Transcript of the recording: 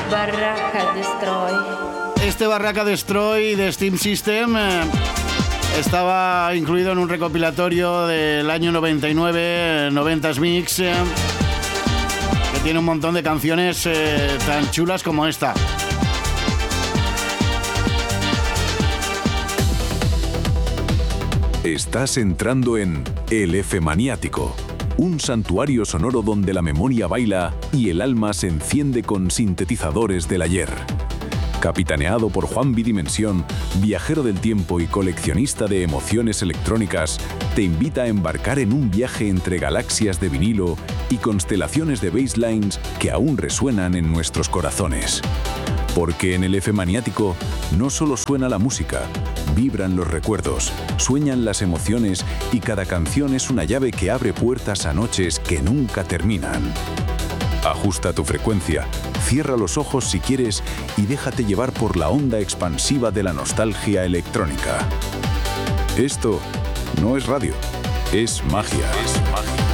Barraca Destroy. Este Barraca Destroy de Steam System estaba incluido en un recopilatorio del año 99, 90s Mix, que tiene un montón de canciones tan chulas como esta. Estás entrando en El F Maniático, un santuario sonoro donde la memoria baila y el alma se enciende con sintetizadores del ayer. Capitaneado por Juan Bidimensión, viajero del tiempo y coleccionista de emociones electrónicas, te invita a embarcar en un viaje entre galaxias de vinilo y constelaciones de basslines que aún resuenan en nuestros corazones. Porque en el F Maniático no solo suena la música, vibran los recuerdos, sueñan las emociones y cada canción es una llave que abre puertas a noches que nunca terminan. Ajusta tu frecuencia, cierra los ojos si quieres y déjate llevar por la onda expansiva de la nostalgia electrónica. Esto no es radio, es magia. Es magia.